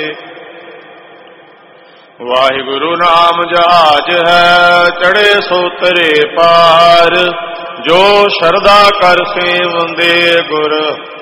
ਵਾਹਿਗੁਰੂ ਨਾਮ ਜਹਾਜ ਹੈ, ਚੜ੍ਹੇ ਸੋ ਤਰੇ ਪਾਰ। ਜੋ ਸ਼ਰਧਾ ਕਰ ਸੇਵੰਦੇ ਗੁਰ,